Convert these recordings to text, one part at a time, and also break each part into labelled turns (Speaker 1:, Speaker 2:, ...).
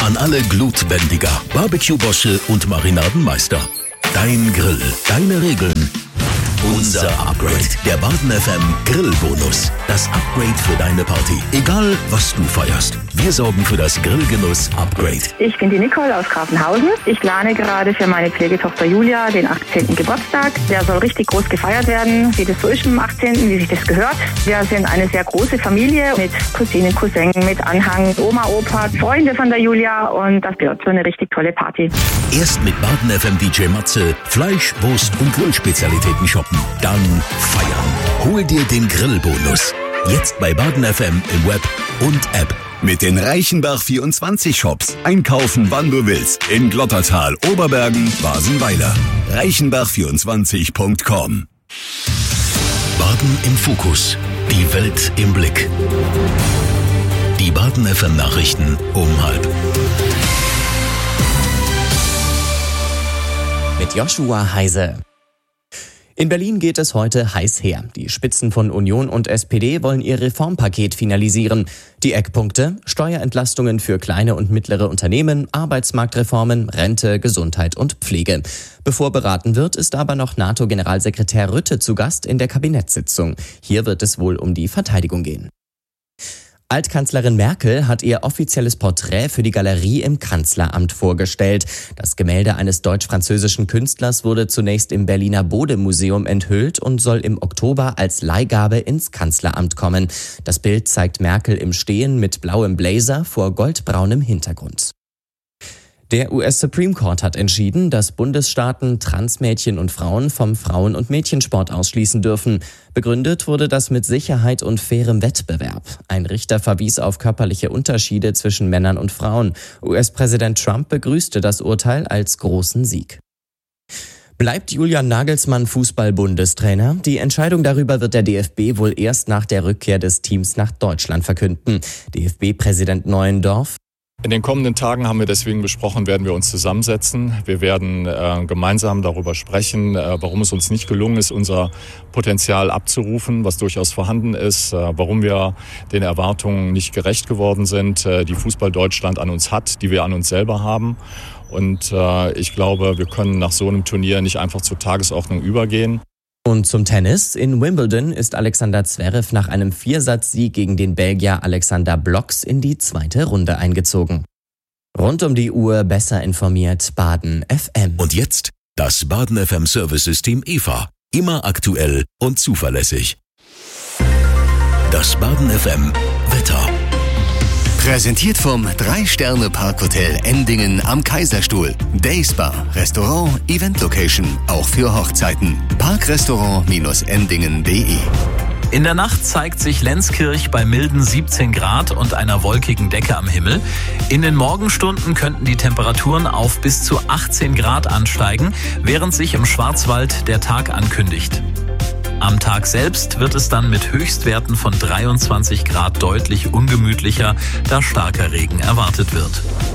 Speaker 1: An alle Glutbändiger, Barbecue-Bosche und Marinadenmeister. Dein Grill, deine Regeln. Unser Upgrade. Der Baden FM Grillbonus. Das Upgrade für deine Party. Egal, was du feierst. Wir sorgen für das Grillgenuss-Upgrade.
Speaker 2: Ich bin die Nicole aus Grafenhausen. Ich plane gerade für meine Pflegetochter Julia den 18. Geburtstag. Der soll richtig groß gefeiert werden, wie das so ist am 18., wie sich das gehört. Wir sind eine sehr große Familie mit Cousinen, Cousin, mit Anhang, Oma, Opa, Freunde von der Julia und das wird so eine richtig tolle Party.
Speaker 1: Erst mit Baden FM DJ Matze Fleisch, Wurst und Grillspezialitäten shoppen. Dann feiern. Hol dir den Grillbonus. Jetzt bei Baden FM im Web und App.
Speaker 3: Mit den Reichenbach24 Shops. Einkaufen, wann du willst. In Glottertal, Oberbergen, Basenweiler. Reichenbach24.com.
Speaker 1: Baden im Fokus. Die Welt im Blick. Die Baden FM Nachrichten um 12:30.
Speaker 4: Mit Joshua Heise. In Berlin geht es heute heiß her. Die Spitzen von Union und SPD wollen ihr Reformpaket finalisieren. Die Eckpunkte: Steuerentlastungen für kleine und mittlere Unternehmen, Arbeitsmarktreformen, Rente, Gesundheit und Pflege. Bevor beraten wird, ist aber noch NATO-Generalsekretär Rutte zu Gast in der Kabinettssitzung. Hier wird es wohl um die Verteidigung gehen. Altkanzlerin Merkel hat ihr offizielles Porträt für die Galerie im Kanzleramt vorgestellt. Das Gemälde eines deutsch-französischen Künstlers wurde zunächst im Berliner Bode-Museum enthüllt und soll im Oktober als Leihgabe ins Kanzleramt kommen. Das Bild zeigt Merkel im Stehen mit blauem Blazer vor goldbraunem Hintergrund. Der US Supreme Court hat entschieden, dass Bundesstaaten Transmädchen und Frauen vom Frauen- und Mädchensport ausschließen dürfen. Begründet wurde das mit Sicherheit und fairem Wettbewerb. Ein Richter verwies auf körperliche Unterschiede zwischen Männern und Frauen. US-Präsident Trump begrüßte das Urteil als großen Sieg. Bleibt Julian Nagelsmann Fußball-Bundestrainer? Die Entscheidung darüber wird der DFB wohl erst nach der Rückkehr des Teams nach Deutschland verkünden. DFB-Präsident Neuendorf:
Speaker 5: In den kommenden Tagen haben wir deswegen besprochen, werden wir uns zusammensetzen. Wir werden gemeinsam darüber sprechen, warum es uns nicht gelungen ist, unser Potenzial abzurufen, was durchaus vorhanden ist, warum wir den Erwartungen nicht gerecht geworden sind, die Fußball Deutschland an uns hat, die wir an uns selber haben. Und ich glaube, wir können nach so einem Turnier nicht einfach zur Tagesordnung übergehen.
Speaker 4: Und zum Tennis. In Wimbledon ist Alexander Zverev nach einem 4-Satz-Sieg gegen den Belgier Alexander Blocks in die zweite Runde eingezogen. Rund um die Uhr besser informiert Baden FM.
Speaker 1: Und jetzt das Baden FM Service-System EVA. Immer aktuell und zuverlässig. Das Baden FM Wetter.
Speaker 3: Präsentiert vom 3-Sterne-Parkhotel Endingen am Kaiserstuhl. Dayspa, Restaurant, Event-Location, auch für Hochzeiten. Parkrestaurant-endingen.de.
Speaker 6: In der Nacht zeigt sich Lenzkirch bei milden 17 Grad und einer wolkigen Decke am Himmel. In den Morgenstunden könnten die Temperaturen auf bis zu 18 Grad ansteigen, während sich im Schwarzwald der Tag ankündigt. Am Tag selbst wird es dann mit Höchstwerten von 23 Grad deutlich ungemütlicher, da starker Regen erwartet wird.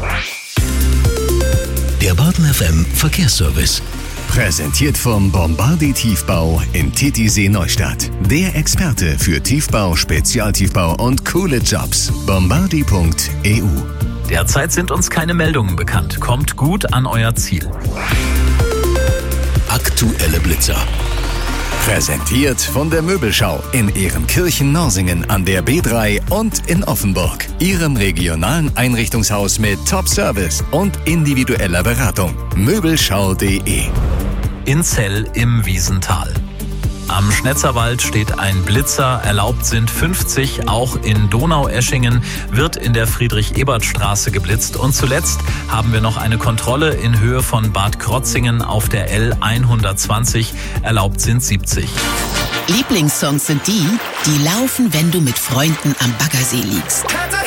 Speaker 1: Der Baden FM Verkehrsservice.
Speaker 3: Präsentiert vom Bombardi Tiefbau in Titisee Neustadt. Der Experte für Tiefbau, Spezialtiefbau und coole Jobs. Bombardi.eu.
Speaker 6: Derzeit sind uns keine Meldungen bekannt. Kommt gut an euer Ziel.
Speaker 1: Aktuelle Blitzer.
Speaker 3: Präsentiert von der Möbelschau in Ehrenkirchen-Norsingen an der B3 und in Offenburg. Ihrem regionalen Einrichtungshaus mit Top-Service und individueller Beratung. Möbelschau.de.
Speaker 6: In Zell im Wiesental. Am Schnetzerwald steht ein Blitzer, erlaubt sind 50, auch in Donaueschingen wird in der Friedrich-Ebert-Straße geblitzt. Und zuletzt haben wir noch eine Kontrolle in Höhe von Bad Krotzingen auf der L120, erlaubt sind 70.
Speaker 7: Lieblingssongs sind die, die laufen, wenn du mit Freunden am Baggersee liegst.